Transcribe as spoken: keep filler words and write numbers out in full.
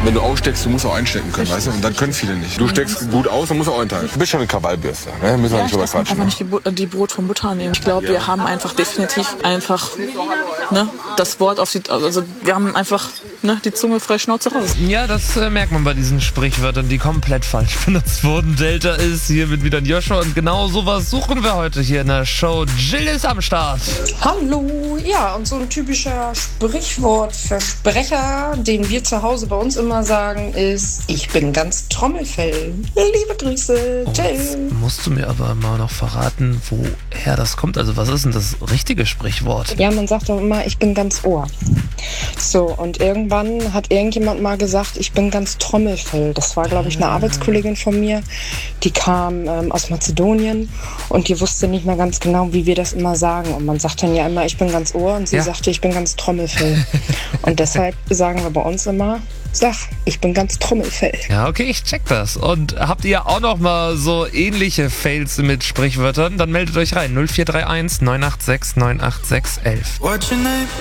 Wenn du aussteckst, du musst auch einstecken können, weißt du? Und dann können viele nicht. Du steckst gut aus, dann musst du auch einteilen. Du bist schon eine Krawallbürste, ne? Müssen wir Ja, nicht drüber ich darf quatschen. einfach nicht die, Bu die Brot vom Butter nehmen. Ich glaube, wir haben einfach definitiv einfach ne, das Wort auf die... Also wir haben einfach ne, die Zunge frei Schnauze raus. Ja, das äh, merkt man bei diesen Sprichwörtern, die komplett falsch benutzt wurden. Delta ist hier mit wieder ein Joshua und genau sowas suchen wir heute hier in der Show. Jill ist am Start. Hallo, ja, und so ein typischer Sprichwortversprecher, den wir zu Hause bei uns immer sagen, ist, ich bin ganz Trommelfell. Liebe Grüße, Oh, Jill. jetzt musst du mir aber mal noch verraten, woher das kommt. Also was ist denn das richtige Sprichwort? Ja, man sagt doch immer, ich bin ganz Ohr. So, und irgendwann hat irgendjemand mal gesagt, ich bin ganz Trommelfell. Das war, glaube ich, eine Arbeitskollegin von mir, die kam ähm, aus Mazedonien und die wusste nicht mehr ganz genau, wie wir das immer sagen. Und man sagt dann ja immer, ich bin ganz Ohr und sie Ja. sagte, ich bin ganz Trommelfell. Und deshalb sagen wir bei uns immer, sag, ich bin ganz Trommelfell. Ja, okay, ich check das. Und habt ihr auch noch mal so ähnliche Fails mit Sprichwörtern? Dann meldet euch rein. null vier drei eins neun acht sechs neun acht sechs eins eins. What's your name?